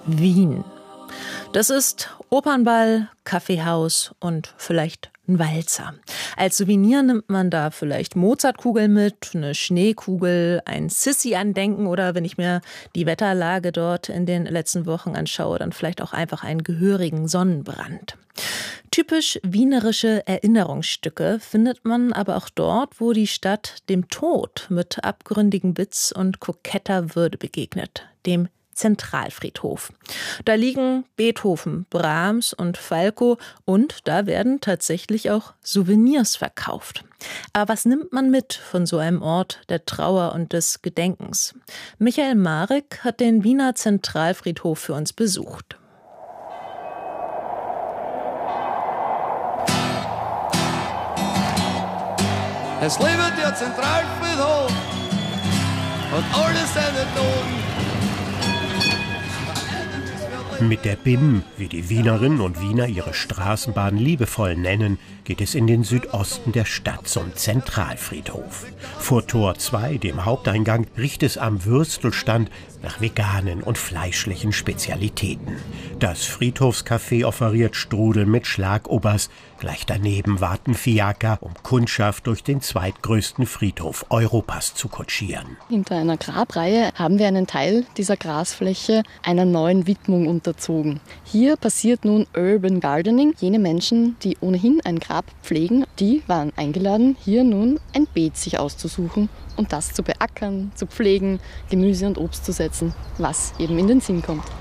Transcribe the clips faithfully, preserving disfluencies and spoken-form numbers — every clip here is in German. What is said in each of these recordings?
Wien. Das ist Opernball, Kaffeehaus und vielleicht ein Walzer. Als Souvenir nimmt man da vielleicht Mozartkugel mit, eine Schneekugel, ein Sissi-Andenken oder wenn ich mir die Wetterlage dort in den letzten Wochen anschaue, dann vielleicht auch einfach einen gehörigen Sonnenbrand. Typisch wienerische Erinnerungsstücke findet man aber auch dort, wo die Stadt dem Tod mit abgründigem Witz und koketter Würde begegnet, dem Zentralfriedhof. Da liegen Beethoven, Brahms und Falco und da werden tatsächlich auch Souvenirs verkauft. Aber was nimmt man mit von so einem Ort der Trauer und des Gedenkens? Michael Marek hat den Wiener Zentralfriedhof für uns besucht. Es lebe der Zentralfriedhof und alle seine Toten. Mit der B I M, wie die Wienerinnen und Wiener ihre Straßenbahn liebevoll nennen, geht es in den Südosten der Stadt zum Zentralfriedhof. Vor Tor zwei, dem Haupteingang, riecht es am Würstelstand nach veganen und fleischlichen Spezialitäten. Das Friedhofscafé offeriert Strudel mit Schlagobers. Gleich daneben warten Fiaker, um Kundschaft durch den zweitgrößten Friedhof Europas zu kutschieren. Hinter einer Grabreihe haben wir einen Teil dieser Grasfläche einer neuen Widmung unterzogen. Hier passiert nun Urban Gardening. Jene Menschen, die ohnehin ein Grab pflegen, die waren eingeladen, hier nun ein Beet sich auszusuchen und das zu beackern, zu pflegen, Gemüse und Obst zu setzen, was eben in den Sinn kommt.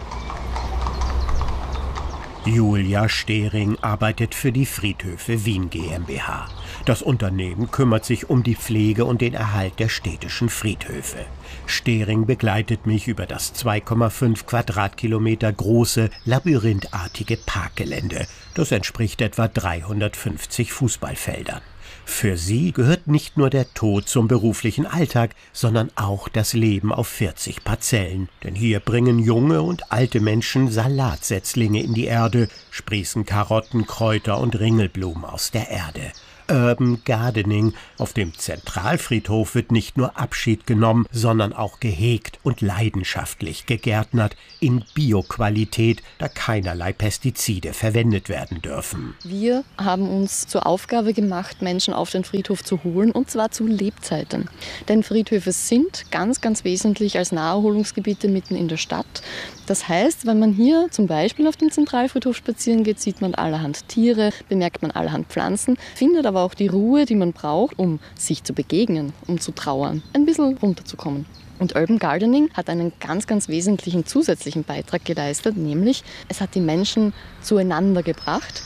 Julia Stehring arbeitet für die Friedhöfe Wien GmbH. Das Unternehmen kümmert sich um die Pflege und den Erhalt der städtischen Friedhöfe. Stehring begleitet mich über das zwei Komma fünf Quadratkilometer große, labyrinthartige Parkgelände. Das entspricht etwa dreihundertfünfzig Fußballfeldern. Für sie gehört nicht nur der Tod zum beruflichen Alltag, sondern auch das Leben auf vierzig Parzellen. Denn hier bringen junge und alte Menschen Salatsetzlinge in die Erde, sprießen Karotten, Kräuter und Ringelblumen aus der Erde. Urban Gardening. Auf dem Zentralfriedhof wird nicht nur Abschied genommen, sondern auch gehegt und leidenschaftlich gegärtnert in Bioqualität, da keinerlei Pestizide verwendet werden dürfen. Wir haben uns zur Aufgabe gemacht, Menschen auf den Friedhof zu holen, und zwar zu Lebzeiten. Denn Friedhöfe sind ganz, ganz wesentlich als Naherholungsgebiete mitten in der Stadt. Das heißt, wenn man hier zum Beispiel auf dem Zentralfriedhof spazieren geht, sieht man allerhand Tiere, bemerkt man allerhand Pflanzen, findet aber auch die Ruhe, die man braucht, um sich zu begegnen, um zu trauern, ein bisschen runterzukommen. Und Urban Gardening hat einen ganz, ganz wesentlichen zusätzlichen Beitrag geleistet, nämlich es hat die Menschen zueinander gebracht.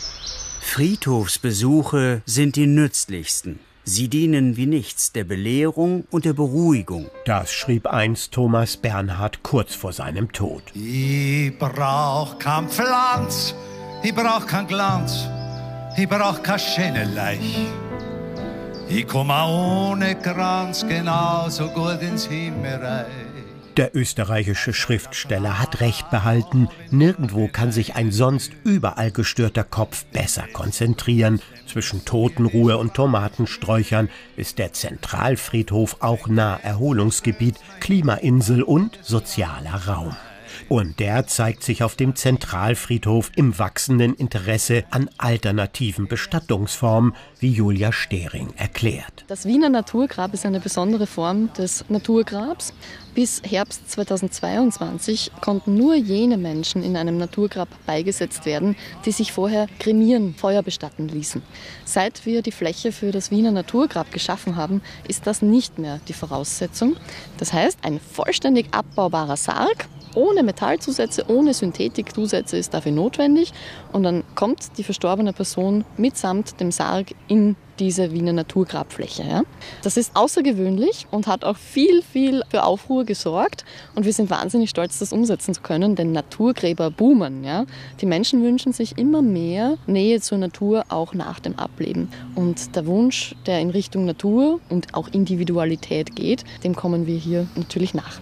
Friedhofsbesuche sind die nützlichsten. Sie dienen wie nichts der Belehrung und der Beruhigung. Das schrieb einst Thomas Bernhard kurz vor seinem Tod. Ich brauch kein Pflanz, ich brauch kein Glanz, ich brauch kein Schöneleich. Ich komm auch ohne Kranz genauso gut ins Himmelreich. Der österreichische Schriftsteller hat recht behalten, nirgendwo kann sich ein sonst überall gestörter Kopf besser konzentrieren. Zwischen Totenruhe und Tomatensträuchern ist der Zentralfriedhof auch Naherholungsgebiet, Klimainsel und sozialer Raum. Und der zeigt sich auf dem Zentralfriedhof im wachsenden Interesse an alternativen Bestattungsformen, wie Julia Stehring erklärt. Das Wiener Naturgrab ist eine besondere Form des Naturgrabs. Bis Herbst zweitausendzweiundzwanzig konnten nur jene Menschen in einem Naturgrab beigesetzt werden, die sich vorher kremieren, Feuer bestatten ließen. Seit wir die Fläche für das Wiener Naturgrab geschaffen haben, ist das nicht mehr die Voraussetzung. Das heißt, ein vollständig abbaubarer Sarg, ohne Metallzusätze, ohne Synthetikzusätze ist dafür notwendig. Und dann kommt die verstorbene Person mitsamt dem Sarg in diese Wiener Naturgrabfläche. Ja. Das ist außergewöhnlich und hat auch viel, viel für Aufruhr gesorgt. Und wir sind wahnsinnig stolz, das umsetzen zu können, denn Naturgräber boomen. Ja. Die Menschen wünschen sich immer mehr Nähe zur Natur, auch nach dem Ableben. Und der Wunsch, der in Richtung Natur und auch Individualität geht, dem kommen wir hier natürlich nach.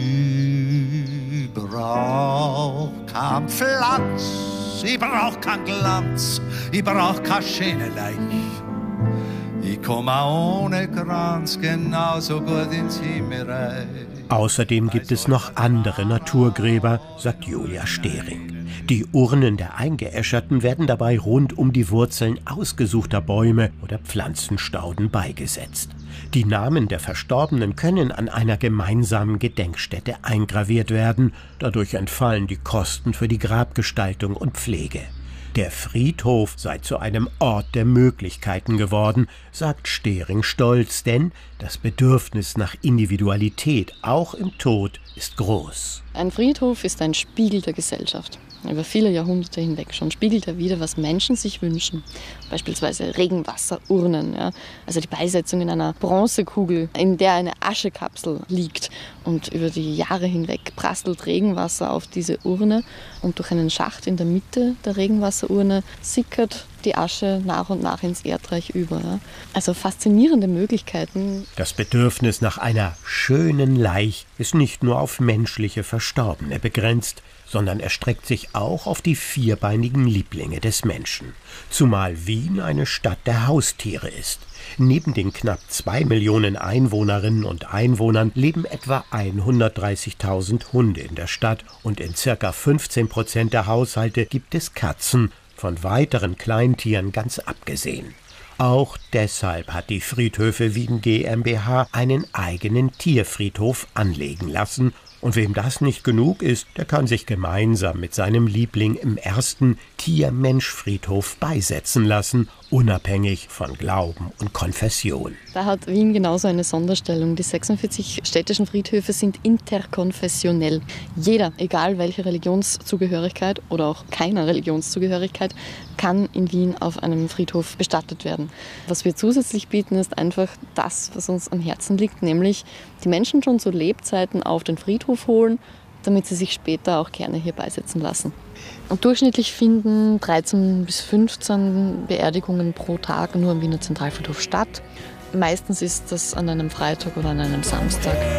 Ich brauch kein Pflanz, ich brauch kein Glanz, ich brauch kein Schöneleich. Ich komm auch ohne Kranz genauso gut ins Himmelreich. Außerdem gibt es noch andere Naturgräber, sagt Julia Stehring. Die Urnen der Eingeäscherten werden dabei rund um die Wurzeln ausgesuchter Bäume oder Pflanzenstauden beigesetzt. Die Namen der Verstorbenen können an einer gemeinsamen Gedenkstätte eingraviert werden. Dadurch entfallen die Kosten für die Grabgestaltung und Pflege. Der Friedhof sei zu einem Ort der Möglichkeiten geworden, sagt Stehring stolz, denn das Bedürfnis nach Individualität, auch im Tod, ist groß. Ein Friedhof ist ein Spiegel der Gesellschaft. Über viele Jahrhunderte hinweg schon spiegelt er wider, was Menschen sich wünschen. Beispielsweise Regenwasserurnen, ja? Also die Beisetzung in einer Bronzekugel, in der eine Aschekapsel liegt. Und über die Jahre hinweg prasselt Regenwasser auf diese Urne und durch einen Schacht in der Mitte der Regenwasserurne sickert die Asche nach und nach ins Erdreich über. Ja? Also faszinierende Möglichkeiten. Das Bedürfnis nach einer schönen Leich ist nicht nur auf menschliche Verstorbene begrenzt, sondern erstreckt sich auch auf die vierbeinigen Lieblinge des Menschen. Zumal Wien eine Stadt der Haustiere ist. Neben den knapp zwei Millionen Einwohnerinnen und Einwohnern leben etwa hundertdreißigtausend Hunde in der Stadt und in circa fünfzehn Prozent der Haushalte gibt es Katzen, von weiteren Kleintieren ganz abgesehen. Auch deshalb hat die Friedhöfe Wien GmbH einen eigenen Tierfriedhof anlegen lassen. Und wem das nicht genug ist, der kann sich gemeinsam mit seinem Liebling im ersten Tier-Mensch-Friedhof beisetzen lassen, unabhängig von Glauben und Konfession. Da hat Wien genauso eine Sonderstellung. Die sechsundvierzig städtischen Friedhöfe sind interkonfessionell. Jeder, egal welche Religionszugehörigkeit oder auch keiner Religionszugehörigkeit, kann in Wien auf einem Friedhof bestattet werden. Was wir zusätzlich bieten, ist einfach das, was uns am Herzen liegt, nämlich die Menschen schon zu Lebzeiten auf den Friedhof holen, damit sie sich später auch gerne hier beisetzen lassen. Und durchschnittlich finden dreizehn bis fünfzehn Beerdigungen pro Tag nur am Wiener Zentralfriedhof statt. Meistens ist das an einem Freitag oder an einem Samstag.